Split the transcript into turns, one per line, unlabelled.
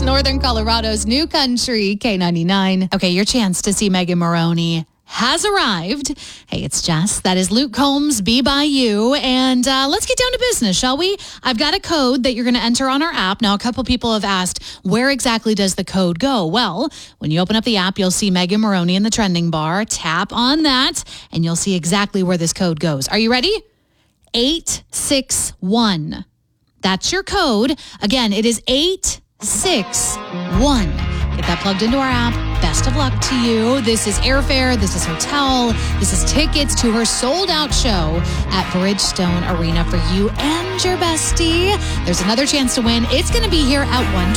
Northern Colorado's new country, K99. Okay, your chance to see Megan Moroney has arrived. Hey, it's Jess. That is Luke Combs, Be By You. And let's get down to business, shall we? I've got a code that you're going to enter on our app. Now, a couple people have asked, where exactly does the code go? Well, when you open up the app, you'll see Megan Moroney in the trending bar. Tap on that, and you'll see exactly where this code goes. Are you ready? 861. That's your code. Again, it is 861. Get that plugged into our app. Best of luck to you. This is airfare. This is hotel. This is tickets to her sold-out show at Bridgestone Arena for you and your bestie. There's another chance to win. It's going to be here at 1:20.